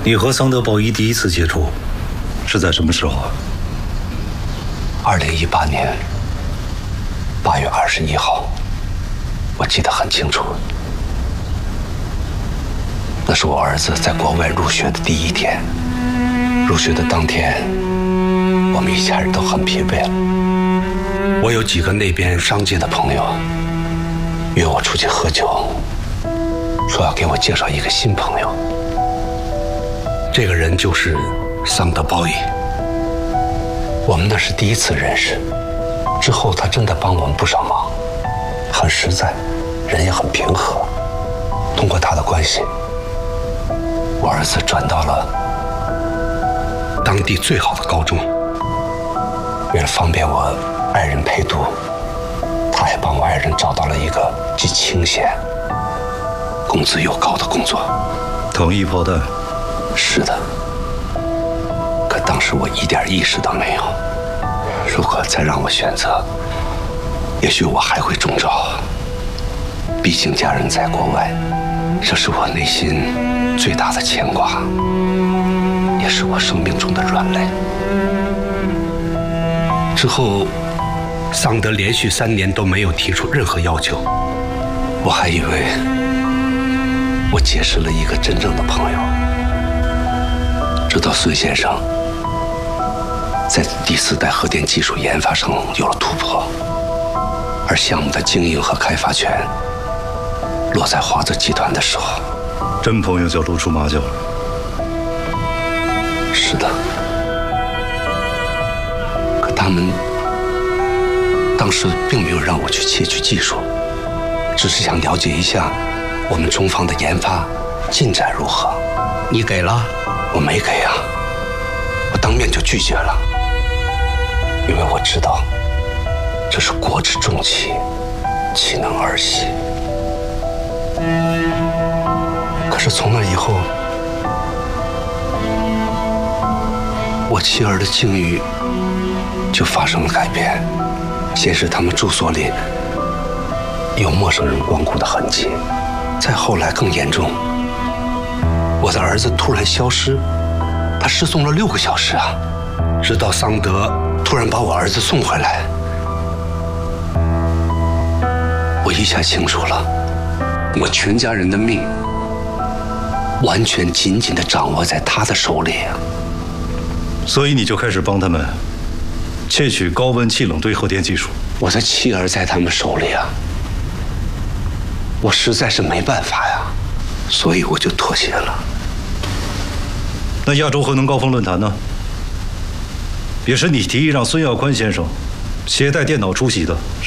你和桑德鲍伊第一次接触是在什么时候啊 ？2018年8月21号，我记得很清楚。那是我儿子在国外入学的第一天。入学的当天，我们一家人都很疲惫了。我有几个那边商界的朋友约我出去喝酒，说要给我介绍一个新朋友。这个人就是桑德鲍伊。我们那是第一次认识，之后他真的帮我们不少忙，很实在，人也很平和。通过他的关系，我儿子转到了当地最好的高中。为了方便我爱人陪读，他还帮我爱人找到了一个既清闲、工资又高的工作。 统一炮弹。 是的，可当时我一点意识都没有。如果再让我选择，也许我还会中招。毕竟家人在国外，这是我内心最大的牵挂，也是我生命中的软肋。之后，桑德连续3年都没有提出任何要求，我还以为我结识了一个真正的朋友。直到孙先生在第4代核电技术研发上有了突破，而项目的经营和开发权落在华泽集团的时候， 真朋友就露出马脚了。 是的，可他们当时并没有让我去窃取技术，只是想了解一下我们中方的研发进展如何。你给了？我没给啊，我当面就拒绝了，因为我知道这是国之重器，岂能儿戏。可是从那以后，我妻儿的境遇就发生了改变。先是他们住所里有陌生人光顾的痕迹，再后来更严重，我的儿子突然消失，他失踪了6个小时啊！直到桑德突然把我儿子送回来，我一下清楚了，我全家人的命完全紧紧地掌握在他的手里啊！ 所以你就开始帮他们窃取高温气冷对核电技术。 我的妻儿在他们手里啊，我实在是没办法呀，所以我就妥协了。 那亚洲核能高峰论坛呢？也是你提议让孙耀宽先生携带电脑出席的。